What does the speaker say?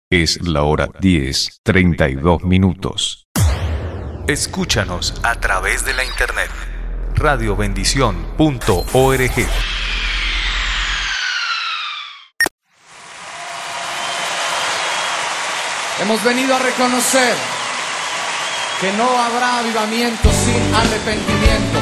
Es la hora 10:32. Escúchanos a través de la internet. radiobendición.org. Hemos venido a reconocer que no habrá avivamiento sin arrepentimiento.